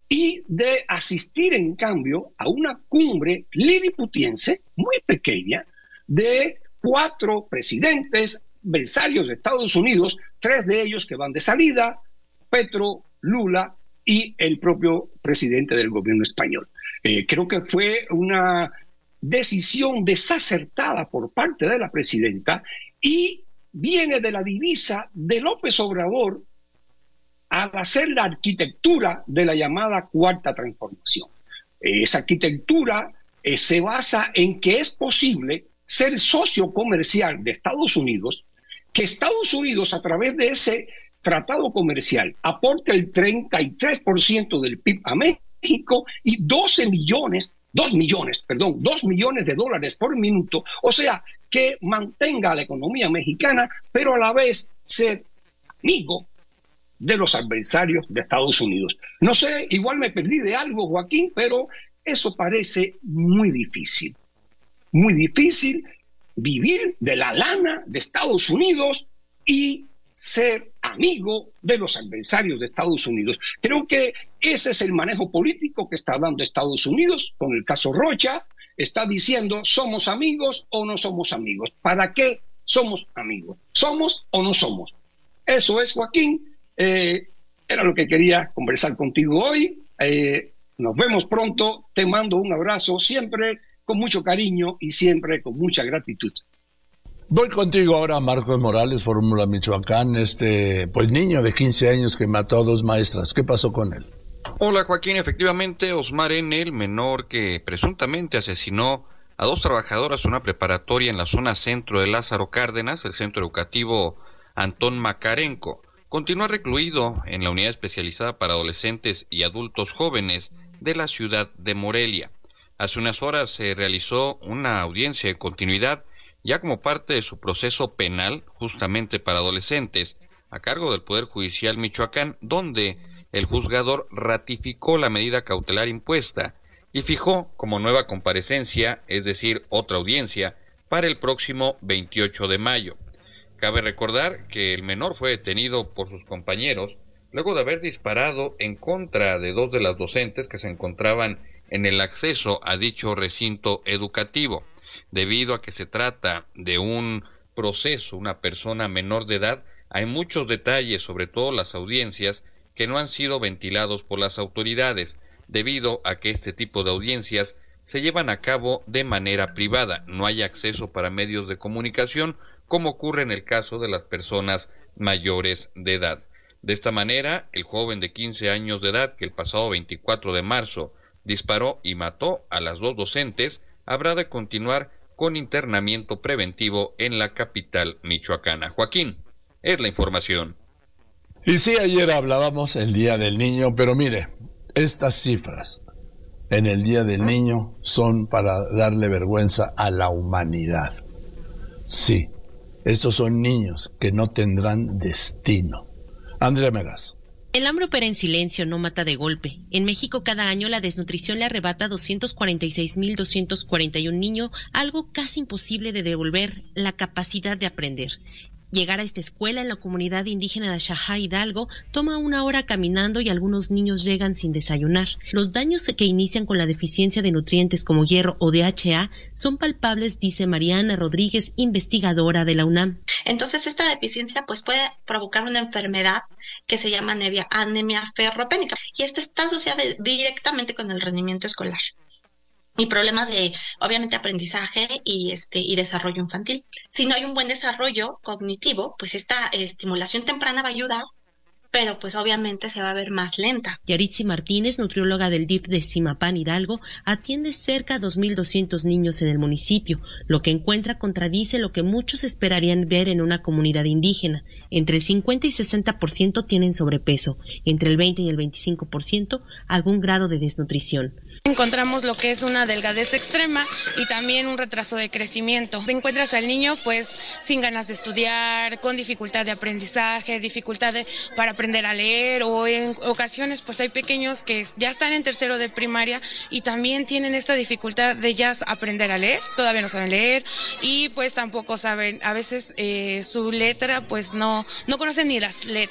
y de asistir en cambio a una cumbre liliputiense muy pequeña de 4 presidentes adversarios de Estados Unidos, 3 de ellos que van de salida, Petro, Lula y el propio presidente del gobierno español. Creo que fue una decisión desacertada por parte de la presidenta y viene de la divisa de López Obrador al hacer la arquitectura de la llamada Cuarta Transformación. Esa arquitectura se basa en que es posible ser socio comercial de Estados Unidos, que Estados Unidos a través de ese tratado comercial aporte el 33% del PIB a México y 2 millones de dólares por minuto, o sea, que mantenga la economía mexicana, pero a la vez ser amigo de los adversarios de Estados Unidos. No sé, igual me perdí de algo, Joaquín, pero eso parece muy difícil vivir de la lana de Estados Unidos y ser amigo de los adversarios de Estados Unidos. Creo que ese es el manejo político que está dando Estados Unidos con el caso Rocha. Está diciendo, ¿somos amigos o no somos amigos? ¿Para qué somos amigos? ¿Somos o no somos? Eso es, Joaquín. Era lo que quería conversar contigo hoy. Nos vemos pronto. Te mando un abrazo siempre con mucho cariño y siempre con mucha gratitud. Voy contigo ahora, Marcos Morales, Fórmula Michoacán, pues niño de 15 años que mató a 2 maestras. ¿Qué pasó con él? Hola, Joaquín. Efectivamente, Osmar N., el menor que presuntamente asesinó a 2 trabajadoras en una preparatoria en la zona centro de Lázaro Cárdenas, el centro educativo Antón Macarenco, continúa recluido en la unidad especializada para adolescentes y adultos jóvenes de la ciudad de Morelia. Hace unas horas se realizó una audiencia de continuidad ya como parte de su proceso penal justamente para adolescentes a cargo del Poder Judicial Michoacán, donde el juzgador ratificó la medida cautelar impuesta y fijó como nueva comparecencia, es decir, otra audiencia, para el próximo 28 de mayo. Cabe recordar que el menor fue detenido por sus compañeros luego de haber disparado en contra de 2 de las docentes que se encontraban en el acceso a dicho recinto educativo. Debido a que se trata de un proceso, una persona menor de edad, hay muchos detalles, sobre todo las audiencias, que no han sido ventilados por las autoridades, debido a que este tipo de audiencias se llevan a cabo de manera privada. No hay acceso para medios de comunicación, como ocurre en el caso de las personas mayores de edad. De esta manera, el joven de 15 años de edad, que el pasado 24 de marzo disparó y mató a las 2 docentes, habrá de continuar con internamiento preventivo en la capital michoacana. Joaquín, es la información. Y sí, ayer hablábamos el Día del Niño, pero mire, estas cifras en el Día del Niño son para darle vergüenza a la humanidad. Sí, estos son niños que no tendrán destino. Andrea Meraz. El hambre opera en silencio, no mata de golpe. En México cada año la desnutrición le arrebata a 246,241 niños, algo casi imposible de devolver, la capacidad de aprender. Llegar a esta escuela en la comunidad indígena de Xajá, Hidalgo, toma 1 hora caminando y algunos niños llegan sin desayunar. Los daños que inician con la deficiencia de nutrientes como hierro o DHA son palpables, dice Mariana Rodríguez, investigadora de la UNAM. Entonces esta deficiencia pues puede provocar una enfermedad que se llama anemia ferropénica y esta está asociada directamente con el rendimiento escolar y problemas de, obviamente, aprendizaje y desarrollo infantil. Si no hay un buen desarrollo cognitivo, pues esta estimulación temprana va a ayudar, pero pues obviamente se va a ver más lenta. Yaritzi Martínez, nutrióloga del DIF de Zimapán, Hidalgo, atiende cerca de 2,200 niños en el municipio. Lo que encuentra contradice lo que muchos esperarían ver en una comunidad indígena. Entre el 50 y 60% tienen sobrepeso, entre el 20 y el 25% algún grado de desnutrición. Encontramos lo que es una delgadez extrema y también un retraso de crecimiento. Encuentras al niño pues sin ganas de estudiar, con dificultad de aprendizaje, para aprender a leer, o en ocasiones pues hay pequeños que ya están en tercero de primaria y también tienen esta dificultad de ya aprender a leer, todavía no saben leer y pues tampoco saben, a veces su letra pues no conocen ni las letras.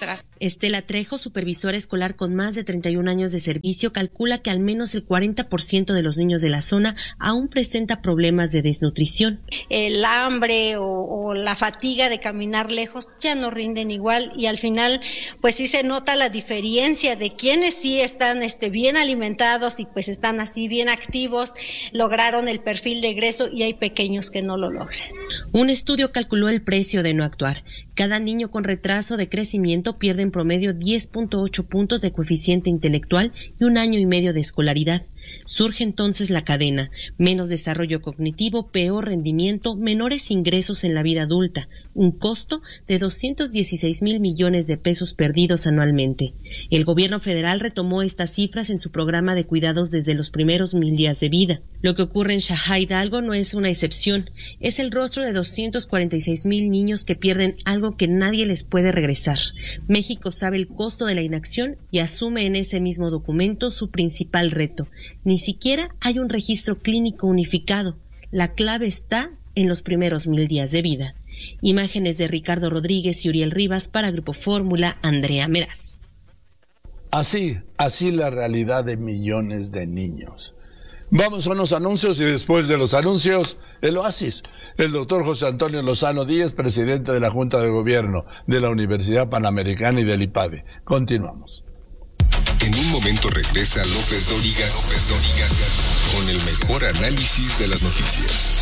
Estela Trejo, supervisora escolar con más de 31 años de servicio, calcula que al menos el 40% de los niños de la zona aún presenta problemas de desnutrición. El hambre o la fatiga de caminar lejos ya no rinden igual, y al final pues sí se nota la diferencia de quienes sí están bien alimentados y pues están así bien activos, lograron el perfil de egreso, y hay pequeños que no lo logran. Un estudio calculó el precio de no actuar. Cada niño con retraso de crecimiento pierde en promedio 10.8 puntos de coeficiente intelectual y 1 año y medio de escolaridad. Surge entonces la cadena: menos desarrollo cognitivo, peor rendimiento, menores ingresos en la vida adulta, un costo de 216,000 millones de pesos perdidos anualmente. El gobierno federal retomó estas cifras en su programa de cuidados desde los primeros 1000 días de vida. Lo que ocurre en Xajá Hidalgo no es una excepción, es el rostro de 246,000 niños que pierden algo que nadie les puede regresar. México sabe el costo de la inacción y asume en ese mismo documento su principal reto. Ni siquiera hay un registro clínico unificado. La clave está en los primeros 1000 días de vida. Imágenes de Ricardo Rodríguez y Uriel Rivas para Grupo Fórmula, Andrea Meraz. Así la realidad de millones de niños. Vamos a unos anuncios y después de los anuncios, el oasis. El doctor José Antonio Lozano Díaz, presidente de la Junta de Gobierno de la Universidad Panamericana y del IPADE. Continuamos. En un momento regresa López Dóriga con el mejor análisis de las noticias.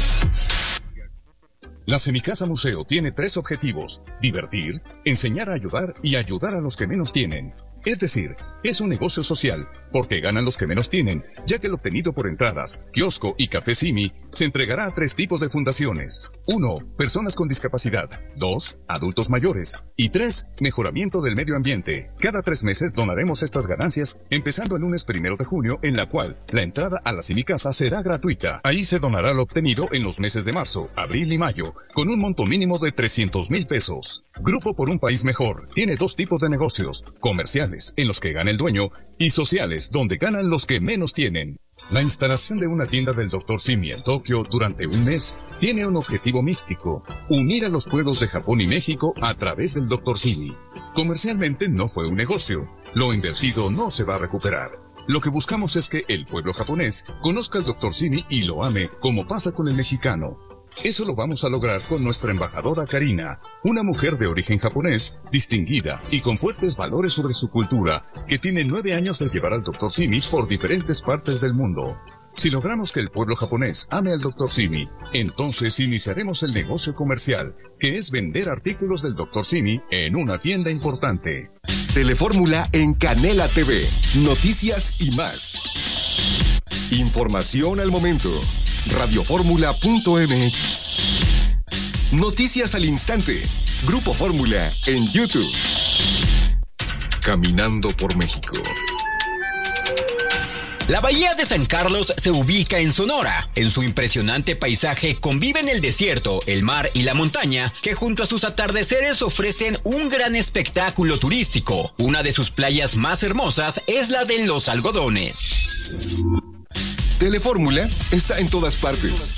La Semicasa Museo tiene 3 objetivos: divertir, enseñar a ayudar y ayudar a los que menos tienen. Es decir, es un negocio social, porque ganan los que menos tienen, ya que lo obtenido por entradas, kiosco y café Simi se entregará a 3 tipos de fundaciones. 1. Personas con discapacidad. 2. Adultos mayores. Y 3. Mejoramiento del medio ambiente. Cada 3 meses donaremos estas ganancias, empezando el lunes 1 de junio, en la cual la entrada a la Semicasa será gratuita. Ahí se donará lo obtenido en los meses de marzo, abril y mayo, con un monto mínimo de 300,000 pesos. Grupo por un País Mejor tiene 2 tipos de negocios: comerciales, en los que gana el dueño, y sociales, donde ganan los que menos tienen. La instalación de una tienda del Dr. Simi en Tokio durante un mes tiene un objetivo místico: unir a los pueblos de Japón y México a través del Dr. Simi. Comercialmente no fue un negocio. Lo invertido no se va a recuperar. Lo que buscamos es que el pueblo japonés conozca al Dr. Simi y lo ame, como pasa con el mexicano. Eso lo vamos a lograr con nuestra embajadora Karina, una mujer de origen japonés, distinguida y con fuertes valores sobre su cultura, que tiene 9 años de llevar al Dr. Simi por diferentes partes del mundo. Si logramos que el pueblo japonés ame al Dr. Simi, entonces iniciaremos el negocio comercial, que es vender artículos del Dr. Simi en una tienda importante. Telefórmula en Canela TV. Noticias y más. Información al momento. Radioformula.mx. Noticias al instante. Grupo Fórmula en YouTube. Caminando por México. La bahía de San Carlos se ubica en Sonora. En su impresionante paisaje conviven el desierto, el mar y la montaña, que junto a sus atardeceres ofrecen un gran espectáculo turístico. Una de sus playas más hermosas es la de Los Algodones. Telefórmula está en todas partes.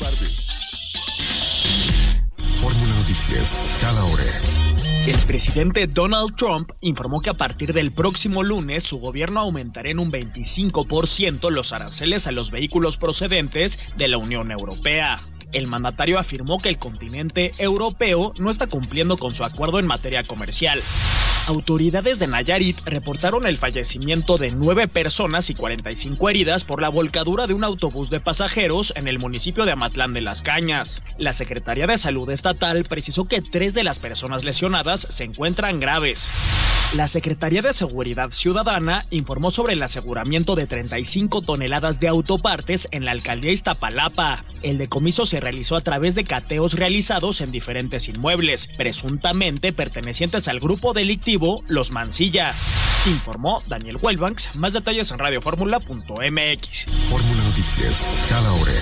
Fórmula Noticias, cada hora. El presidente Donald Trump informó que a partir del próximo lunes su gobierno aumentará en un 25% los aranceles a los vehículos procedentes de la Unión Europea. El mandatario afirmó que el continente europeo no está cumpliendo con su acuerdo en materia comercial. Autoridades de Nayarit reportaron el fallecimiento de 9 personas y 45 heridas por la volcadura de un autobús de pasajeros en el municipio de Amatlán de las Cañas. La Secretaría de Salud Estatal precisó que 3 de las personas lesionadas se encuentran graves. La Secretaría de Seguridad Ciudadana informó sobre el aseguramiento de 35 toneladas de autopartes en la alcaldía Iztapalapa. El decomiso se realizó a través de cateos realizados en diferentes inmuebles, presuntamente pertenecientes al grupo delictivo Los Mancilla. Informó Daniel Huelbanks. Más detalles en radioformula.mx. Fórmula Noticias, cada hora.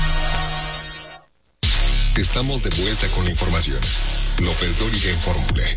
Estamos de vuelta con la información. López Dóriga en Fórmula.